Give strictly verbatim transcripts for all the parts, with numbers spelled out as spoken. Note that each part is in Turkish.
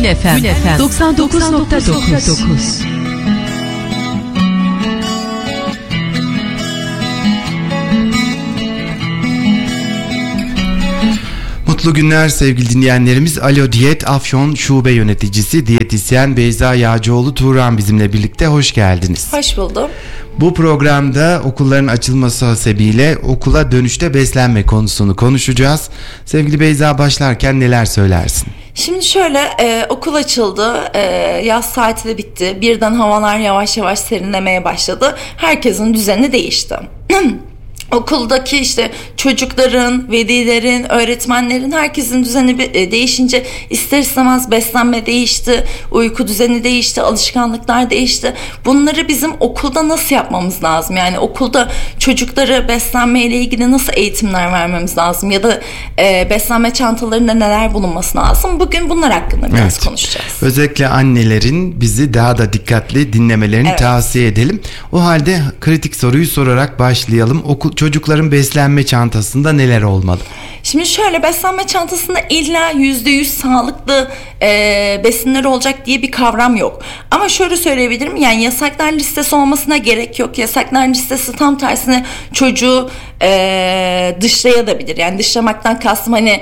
Gül F M doksan dokuz nokta dokuz. Mutlu günler sevgili dinleyenlerimiz. Alo Diyet Afyon Şube Yöneticisi Diyetisyen Beyza Yağcıoğlu Turan bizimle birlikte, hoş geldiniz. Hoş buldum. Bu programda okulların açılması hasebiyle okula dönüşte beslenme konusunu konuşacağız. Sevgili Beyza, başlarken neler söylersin? Şimdi şöyle, e, okul açıldı, e, yaz tatili bitti, birden havalar yavaş yavaş serinlemeye başladı. Herkesin düzeni değişti. Okuldaki işte çocukların, velilerin, öğretmenlerin, herkesin düzeni değişince ister istemez beslenme değişti, uyku düzeni değişti, alışkanlıklar değişti. Bunları bizim okulda nasıl yapmamız lazım? Yani okulda çocuklara beslenme ile ilgili nasıl eğitimler vermemiz lazım? Ya da e, beslenme çantalarında neler bulunması lazım? Bugün bunlar hakkında biraz evet. konuşacağız. Özellikle annelerin bizi daha da dikkatli dinlemelerini evet. tavsiye edelim. O halde kritik soruyu sorarak başlayalım. Okul Çocukların beslenme çantasında neler olmalı? Şimdi şöyle, beslenme çantasında illa yüzde yüz sağlıklı e, besinler olacak diye bir kavram yok. Ama şöyle söyleyebilirim, yani yasaklar listesi olmasına gerek yok. Yasaklar listesi tam tersine çocuğu e, dışlayabilir. Yani dışlamaktan kastım hani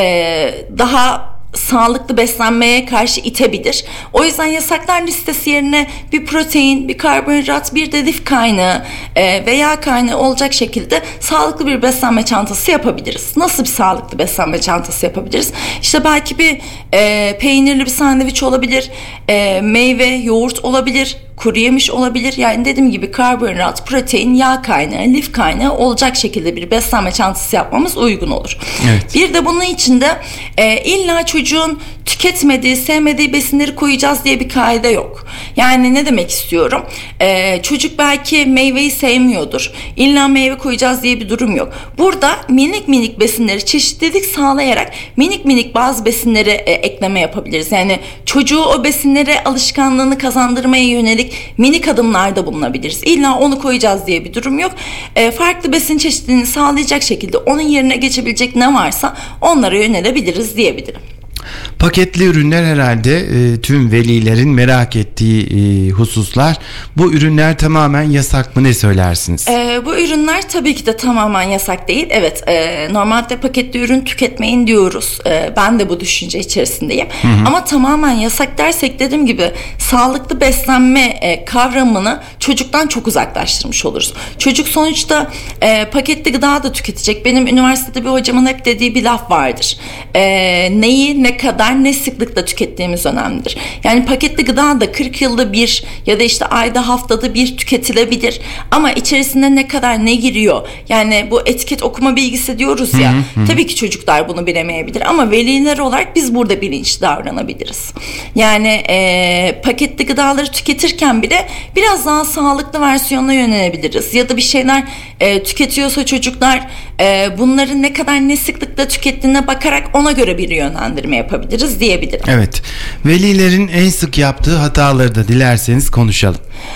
e, daha sağlıklı beslenmeye karşı itebilir. O yüzden yasaklar listesi yerine bir protein, bir karbonhidrat, bir de lif kaynağı e, ve yağ kaynağı olacak şekilde sağlıklı bir beslenme çantası yapabiliriz. Nasıl bir sağlıklı beslenme çantası yapabiliriz? İşte belki bir e, peynirli bir sandviç olabilir, e, meyve, yoğurt olabilir, kuru yemiş olabilir. Yani dediğim gibi karbonhidrat, protein, yağ kaynağı, lif kaynağı olacak şekilde bir beslenme çantası yapmamız uygun olur. Evet. Bir de bunun içinde e, illa çocuğun tüketmediği, sevmediği besinleri koyacağız diye bir kaide yok. Yani ne demek istiyorum? E, çocuk belki meyveyi sevmiyordur. İlla meyve koyacağız diye bir durum yok. Burada minik minik besinleri çeşitlilik sağlayarak minik minik bazı besinleri e, ekleme yapabiliriz. Yani çocuğu o besinlere alışkanlığını kazandırmaya yönelik minik adımlarda bulunabiliriz. İlla onu koyacağız diye bir durum yok. E, farklı besin çeşitliliğini sağlayacak şekilde onun yerine geçebilecek ne varsa onlara yönelebiliriz diyebilirim. Paketli ürünler herhalde e, tüm velilerin merak ettiği e, hususlar. Bu ürünler tamamen yasak mı, ne söylersiniz? E, bu ürünler tabii ki de tamamen yasak değil. Evet, e, normalde paketli ürün tüketmeyin diyoruz. E, ben de bu düşünce içerisindeyim. Hı hı. Ama tamamen yasak dersek, dediğim gibi sağlıklı beslenme e, kavramını çocuktan çok uzaklaştırmış oluruz. Çocuk sonuçta e, paketli gıda da tüketecek. Benim üniversitede bir hocamın hep dediği bir laf vardır. E, neyi, ne kadar, ne sıklıkla tükettiğimiz önemlidir. Yani paketli gıda da kırk yılda bir ya da işte ayda, haftada bir tüketilebilir. Ama içerisinde ne kadar ne giriyor? Yani bu etiket okuma bilgisi diyoruz ya. Hı hı. Tabii ki çocuklar bunu bilemeyebilir ama veliler olarak biz burada bilinçli davranabiliriz. Yani e, paketli gıdaları tüketirken bile biraz daha sağlıklı versiyonuna yönelebiliriz. Ya da bir şeyler e, tüketiyorsa çocuklar e, bunların ne kadar, ne sıklıkla tükettiğine bakarak ona göre bir yönlendirme yapabiliriz diyebilirim. Evet. Velilerin en sık yaptığı hataları da dilerseniz konuşalım.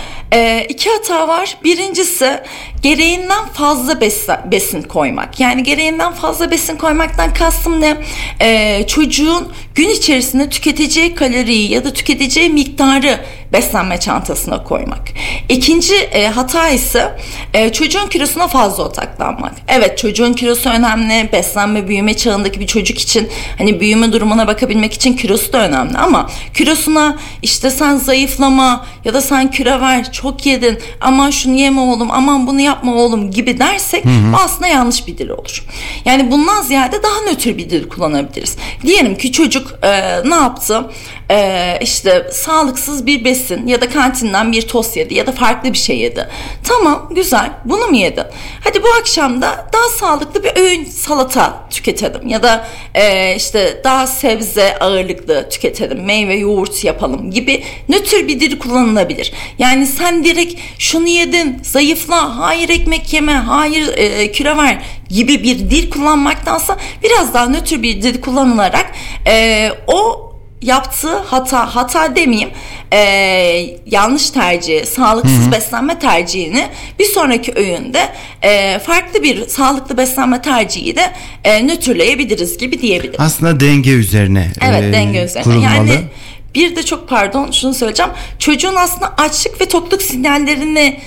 E, iki hata var. Birincisi gereğinden fazla besin, besin koymak. Yani gereğinden fazla besin koymaktan kastım ne? E, çocuğun gün içerisinde tüketeceği kaloriyi ya da tüketeceği miktarı beslenme çantasına koymak. İkinci e, hata ise e, çocuğun kilosuna fazla odaklanmak. Evet, çocuğun kilosu önemli. Beslenme büyüme çağındaki bir çocuk için hani büyüme durumuna bakabilmek için kilosu da önemli ama kilosuna işte sen zayıflama ya da sen kilo ver, çok yedin, aman şunu yeme oğlum, aman bunu yapma oğlum gibi dersek, hı hı, bu aslında yanlış bir dil olur. Yani bundan ziyade daha nötr bir dil kullanabiliriz. Diyelim ki çocuk e, ne yaptı? E, işte sağlıksız bir besin ya da kantinden bir tost yedi ya da farklı bir şey yedi. Tamam, güzel, bunu mu yedin? Hadi bu akşam da daha sağlıklı bir öğün salata tüketelim ya da e, işte daha sebze ağırlıklı tüketelim, meyve, yoğurt yapalım gibi nötr bir dil kullanılabilir. Yani sen direkt şunu yedin, zayıfla, hayır ekmek yeme, hayır e, kilo ver gibi bir dil kullanmaktansa biraz daha nötr bir dil kullanılarak e, o yaptığı hata, hata demeyeyim, e, yanlış tercih, sağlıksız Hı-hı. beslenme tercihini bir sonraki öğünde e, farklı bir sağlıklı beslenme tercihi de e, nötrleyebiliriz gibi diyebilirim. Aslında denge üzerine evet, e, denge üzerine. kurulmalı. Yani Bir de çok pardon şunu söyleyeceğim. Çocuğun aslında açlık ve tokluk sinyallerini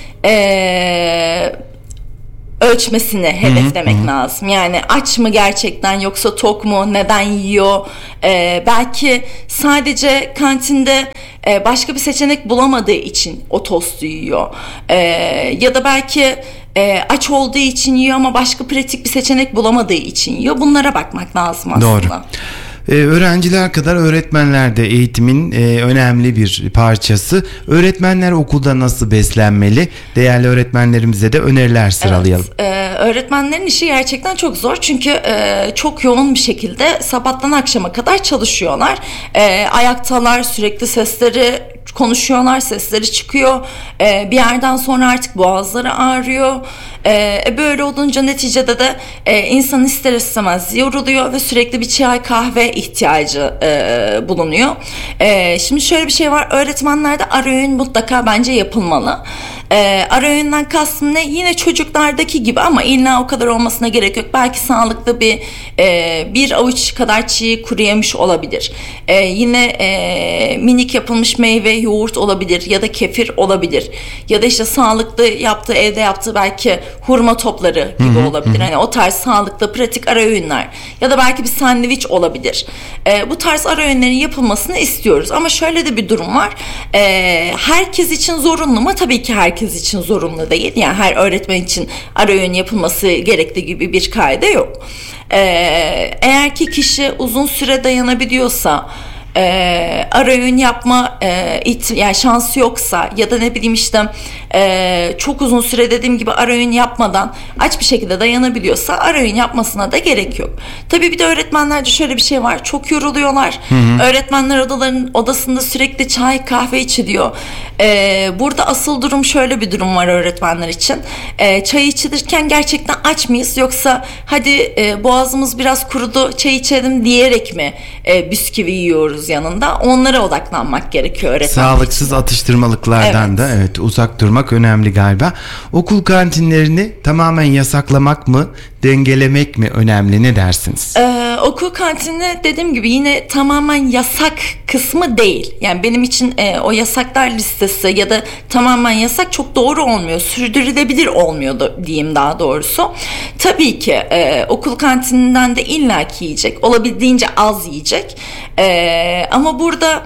Ee, ölçmesini hedeflemek hı hı. lazım. Yani aç mı gerçekten yoksa tok mu? Neden yiyor? Ee, belki sadece kantinde e, başka bir seçenek bulamadığı için o tostu yiyor. Ee, ya da belki e, aç olduğu için yiyor ama başka pratik bir seçenek bulamadığı için yiyor. Bunlara bakmak lazım aslında. Doğru. Ee, öğrenciler kadar öğretmenler de eğitimin e, önemli bir parçası. Öğretmenler okulda nasıl beslenmeli? Değerli öğretmenlerimize de öneriler sıralayalım. Evet, e, öğretmenlerin işi gerçekten çok zor. Çünkü e, çok yoğun bir şekilde sabahtan akşama kadar çalışıyorlar. E, ayaktalar, sürekli sesleri konuşuyorlar, sesleri çıkıyor. Ee, bir yerden sonra artık boğazları ağrıyor. Ee, böyle olunca neticede de e, insan ister istemez yoruluyor ve sürekli bir çay kahve ihtiyacı e, bulunuyor. E, şimdi şöyle bir şey var. Öğretmenlerde ara öğün mutlaka bence yapılmalı. Ee, ara öğünden kastım ne? Yine çocuklardaki gibi ama illa o kadar olmasına gerek yok. Belki sağlıklı bir e, bir avuç kadar çiğ kuru yemiş olabilir. Ee, yine e, minik yapılmış meyve, yoğurt olabilir ya da kefir olabilir. Ya da işte sağlıklı yaptığı, evde yaptığı belki hurma topları gibi hı hı, olabilir. Hı. Hani o tarz sağlıklı, pratik ara öğünler. Ya da belki bir sandviç olabilir. Ee, bu tarz ara öğünlerin yapılmasını istiyoruz. Ama şöyle de bir durum var. Ee, herkes için zorunlu mu? Tabii ki herkes herkes için zorunlu değil. Yani her öğretmen için ara öğün yapılması gerektiği gibi bir kaide yok. Ee, eğer ki kişi uzun süre dayanabiliyorsa, e, ara öğün yapma e, it, yani şansı yoksa ya da ne bileyim işte e, çok uzun süre dediğim gibi ara öğün yapmadan aç bir şekilde dayanabiliyorsa ara öğün yapmasına da gerek yok. Tabii bir de öğretmenlerde şöyle bir şey var. Çok yoruluyorlar. Hı hı. Öğretmenler odaların odasında sürekli çay kahve içiliyor. E, burada asıl durum şöyle bir durum var öğretmenler için. E, çay içilirken gerçekten aç mıyız yoksa hadi e, boğazımız biraz kurudu çay içelim diyerek mi e, bisküvi yiyoruz yanında? Onlara odaklanmak gerekiyor öğretmenler Sağlıksız için. Atıştırmalıklardan evet. da evet uzak durmak önemli galiba. Okul kantinlerini tamamen yasaklamak mı, dengelemek mi önemli? Ne dersiniz? Ee, okul kantini dediğim gibi yine tamamen yasak kısmı değil. Yani benim için e, o yasaklar listesi ya da tamamen yasak çok doğru olmuyor. Sürdürülebilir olmuyor da, diyeyim daha doğrusu. Tabii ki e, okul kantininden de illaki yiyecek. Olabildiğince az yiyecek. E, ama burada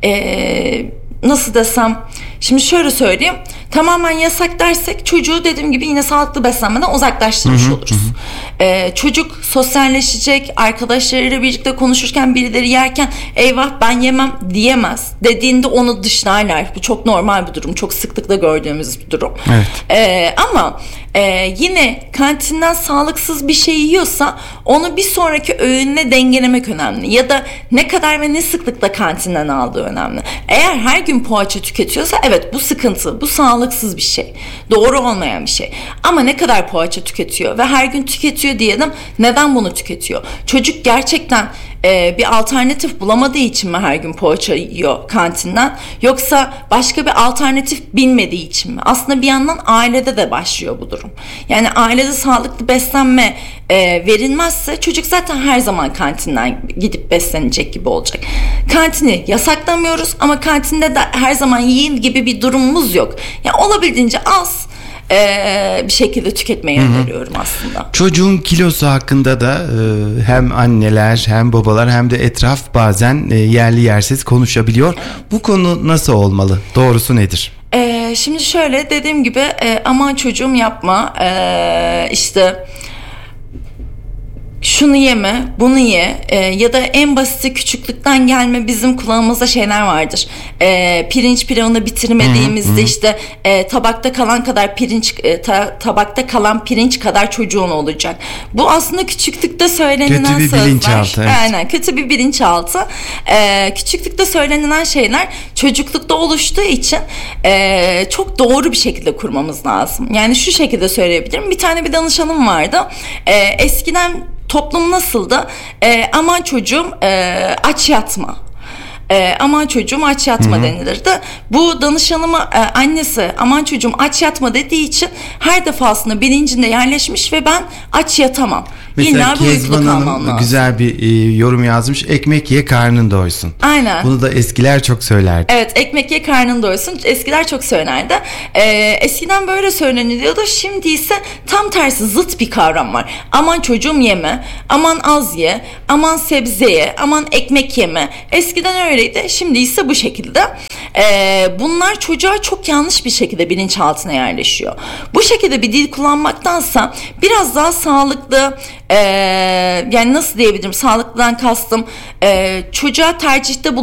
e, nasıl desem, şimdi şöyle söyleyeyim. Tamamen yasak dersek çocuğu dediğim gibi yine sağlıklı beslenmeden uzaklaştırmış hı hı, oluruz. Hı. Ee, çocuk sosyalleşecek, arkadaşlarıyla birlikte konuşurken birileri yerken eyvah ben yemem diyemez. Dediğinde onu dışlarlar. Bu çok normal bir durum. Çok sıklıkla gördüğümüz bir durum. Evet. Ee, ama e, yine kantinden sağlıksız bir şey yiyorsa onu bir sonraki öğünle dengelemek önemli. Ya da ne kadar ve ne sıklıkla kantinden aldığı önemli. Eğer her gün poğaça tüketiyorsa evet bu sıkıntı, bu sağlıksız bir şey. Doğru olmayan bir şey. Ama ne kadar poğaça tüketiyor ve her gün tüketiyor diyelim. Neden bunu tüketiyor? Çocuk gerçekten e, bir alternatif bulamadığı için mi her gün poğaça yiyor kantinden? Yoksa başka bir alternatif bilmediği için mi? Aslında bir yandan ailede de başlıyor bu durum. Yani ailede sağlıklı beslenme e, verilmezse çocuk zaten her zaman kantinden gidip beslenecek gibi olacak. Kantini yasaklamıyoruz ama kantinde de her zaman yiyin gibi bir durumumuz yok. Yani olabildiğince az Ee, bir şekilde tüketmeyi Hı-hı. öneriyorum aslında. Çocuğun kilosu hakkında da e, hem anneler hem babalar hem de etraf bazen e, yerli yersiz konuşabiliyor. Evet. Bu konu nasıl olmalı? Doğrusu nedir? Ee, şimdi şöyle dediğim gibi e, aman çocuğum yapma e, işte şunu yeme, bunu ye e, ya da en basiti küçüklükten gelme bizim kulağımızda şeyler vardır. E, pirinç pilavını bitirmediğimizde hı hı. işte e, tabakta kalan kadar pirinç e, ta, tabakta kalan pirinç kadar çocuğun olacak. Bu aslında küçüklükte söylenilen kötü bir sözler. Bilinçaltı, evet. Aynen, kötü bir bilinçaltı. E, küçüklükte söylenilen şeyler çocuklukta oluştuğu için e, çok doğru bir şekilde kurmamız lazım. Yani şu şekilde söyleyebilirim. Bir tane bir danışanım vardı. E, eskiden toplum nasıldı? E, aman çocuğum e, aç yatma. e, aman çocuğum aç yatma Hı-hı. denilirdi. Bu danışanıma e, annesi aman çocuğum aç yatma dediği için her defasında bilincinde yerleşmiş ve ben aç yatamam. Mesela Kezban Hanım güzel bir e, yorum yazmış. Ekmek ye karnın doysun. Aynen. Bunu da eskiler çok söylerdi. Evet, ekmek ye karnın doysun. Eskiler çok söylerdi. Ee, eskiden böyle söyleniliyordu. Şimdi ise tam tersi zıt bir kavram var. Aman çocuğum yeme, aman az ye, aman sebze ye, aman ekmek yeme. Eskiden öyleydi. Şimdi ise bu şekilde. Ee, bunlar çocuğa çok yanlış bir şekilde bilinçaltına yerleşiyor. Bu şekilde bir dil kullanmaktansa biraz daha sağlıklı, Ee, yani nasıl diyebilirim, sağlıklıdan kastım e, çocuğa tercihte